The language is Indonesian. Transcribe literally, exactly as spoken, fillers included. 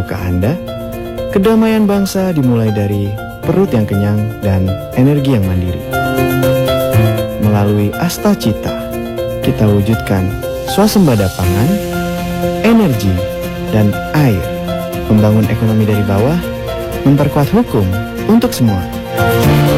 Tahukah Anda, kedamaian bangsa dimulai dari perut yang kenyang dan energi yang mandiri. Melalui Asta Cita, kita wujudkan swasembada pangan, energi, dan air. Membangun ekonomi dari bawah, memperkuat hukum untuk semua.